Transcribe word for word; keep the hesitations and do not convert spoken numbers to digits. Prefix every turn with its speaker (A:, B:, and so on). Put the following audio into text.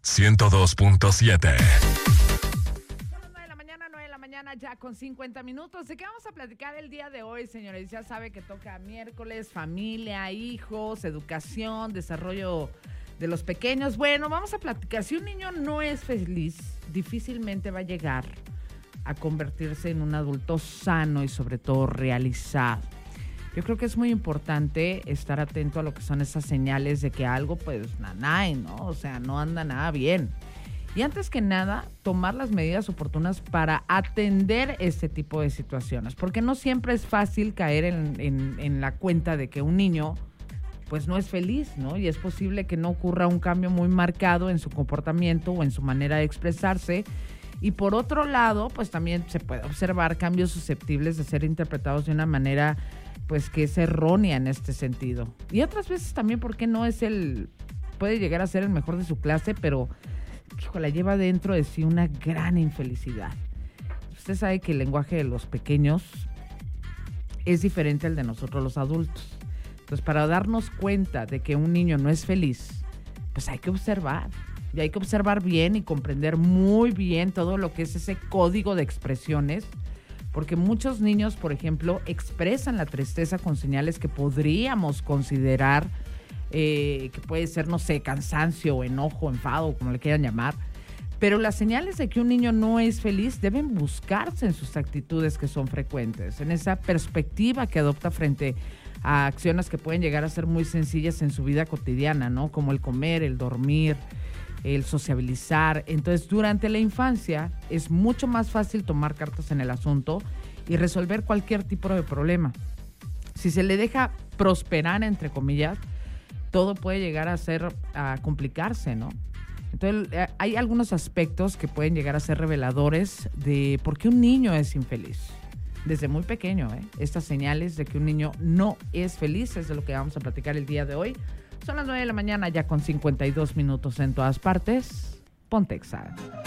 A: ciento dos punto siete.
B: Son las nueve de la mañana, nueve de la mañana ya con cincuenta minutos. ¿De qué vamos a platicar el día de hoy, señores? Ya sabe que toca miércoles, familia, hijos, educación, desarrollo de los pequeños. Bueno, vamos a platicar. Si un niño no es feliz, difícilmente va a llegar a convertirse en un adulto sano y sobre todo realizado. Yo creo que es muy importante estar atento a lo que son esas señales de que algo, pues, nanay, ¿no? O sea, no anda nada bien. Y antes que nada, tomar las medidas oportunas para atender este tipo de situaciones. Porque no siempre es fácil caer en, en, en la cuenta de que un niño, pues, no es feliz, ¿no? Y es posible que no ocurra un cambio muy marcado en su comportamiento o en su manera de expresarse. Y por otro lado, pues, también se puede observar cambios susceptibles de ser interpretados de una manera, pues, que es errónea en este sentido. Y otras veces también, ¿por qué no es el, puede llegar a ser el mejor de su clase, pero, híjole, lleva dentro de sí una gran infelicidad? Usted sabe que el lenguaje de los pequeños es diferente al de nosotros los adultos. Entonces, para darnos cuenta de que un niño no es feliz, pues hay que observar. Y hay que observar bien y comprender muy bien todo lo que es ese código de expresiones. Porque muchos niños, por ejemplo, expresan la tristeza con señales que podríamos considerar eh, que puede ser, no sé, cansancio, enojo, enfado, como le quieran llamar. Pero las señales de que un niño no es feliz deben buscarse en sus actitudes que son frecuentes, en esa perspectiva que adopta frente a acciones que pueden llegar a ser muy sencillas en su vida cotidiana, ¿no? Como el comer, el dormir, el sociabilizar. Entonces, durante la infancia es mucho más fácil tomar cartas en el asunto y resolver cualquier tipo de problema. Si se le deja prosperar, entre comillas, todo puede llegar a ser, a complicarse, ¿no? Entonces, hay algunos aspectos que pueden llegar a ser reveladores de por qué un niño es infeliz. Desde muy pequeño, ¿eh? Estas señales de que un niño no es feliz es de lo que vamos a platicar el día de hoy. Son las nueve de la mañana ya con cincuenta y dos minutos en todas partes. Ponte Exa.